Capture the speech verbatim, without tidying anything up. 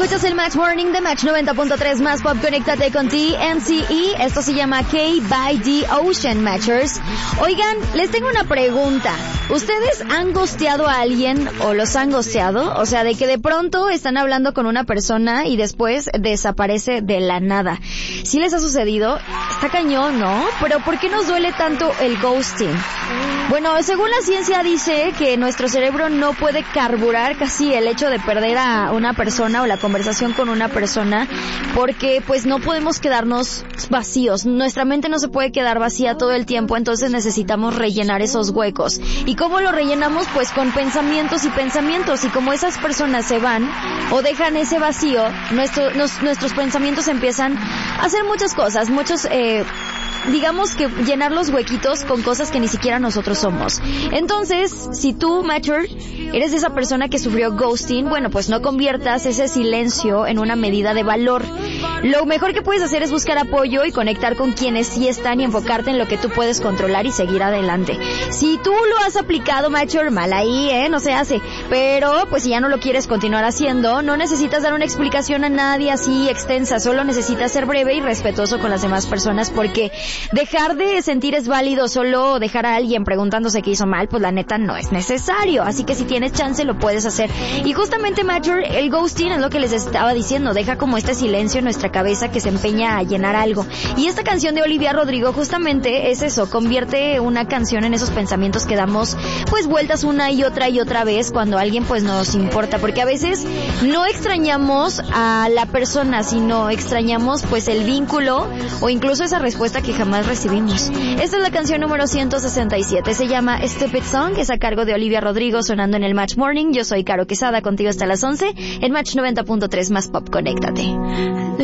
Escuchas el Match Morning de Match noventa punto tres más Pop. Conéctate con T N C E. Esto se llama K by the Ocean, Matchers. Oigan, les tengo una pregunta. ¿Ustedes han ghosteado a alguien o los han ghosteado? O sea, de que de pronto están hablando con una persona y después desaparece de la nada. ¿Sí les ha sucedido? Está cañón, ¿no? Pero ¿por qué nos duele tanto el ghosting? Bueno, según la ciencia dice que nuestro cerebro no puede carburar casi el hecho de perder a una persona o la conversación con una persona, porque pues no podemos quedarnos vacíos. Nuestra mente no se puede quedar vacía todo el tiempo, entonces necesitamos rellenar esos huecos. ¿Y cómo lo rellenamos? Pues con pensamientos y pensamientos. Y como esas personas se van o dejan ese vacío, nuestro, nos, nuestros pensamientos empiezan a hacer muchas cosas, muchos... Eh, digamos que llenar los huequitos con cosas que ni siquiera nosotros somos. Entonces, si tú, Matcher, eres esa persona que sufrió ghosting, bueno, pues no conviertas ese silencio en una medida de valor. Lo mejor que puedes hacer es buscar apoyo y conectar con quienes sí están y enfocarte en lo que tú puedes controlar y seguir adelante. Si tú lo has aplicado, Matcher, mal ahí, ¿eh? No se hace. Pero, pues si ya no lo quieres continuar haciendo, no necesitas dar una explicación a nadie así extensa, solo necesitas ser breve y respetuoso con las demás personas, porque dejar de sentir es válido, solo dejar a alguien preguntándose qué hizo mal, pues la neta no es necesario. Así que si tienes chance lo puedes hacer. Y justamente, Matcher, el ghosting es lo que les estaba diciendo, deja como este silencio en nuestra cabeza que se empeña a llenar algo. Y esta canción de Olivia Rodrigo justamente es eso, convierte una canción en esos pensamientos que damos pues vueltas una y otra y otra vez cuando alguien pues nos importa, porque a veces no extrañamos a la persona, sino extrañamos pues el vínculo o incluso esa respuesta que jamás recibimos. Esta es la canción número ciento sesenta y siete, se llama Stupid Song, es a cargo de Olivia Rodrigo, sonando en el Match Morning. Yo soy Caro Quesada, contigo hasta las once, en Match noventa punto tres más Pop. Conéctate.